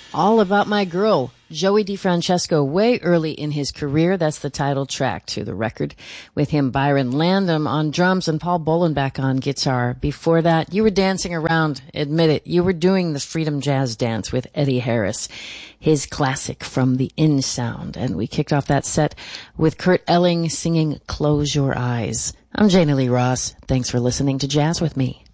All About My Girl, Joey DeFrancesco, way early in his career. That's the title track to the record. With him, Byron Landham on drums and Paul Bolenbach on guitar. Before that, you were dancing around. Admit it. You were doing the Freedom Jazz Dance with Eddie Harris, his classic from the In Sound. And we kicked off that set with Kurt Elling singing Close Your Eyes. I'm Janie Lee Ross. Thanks for listening to Jazz with Me.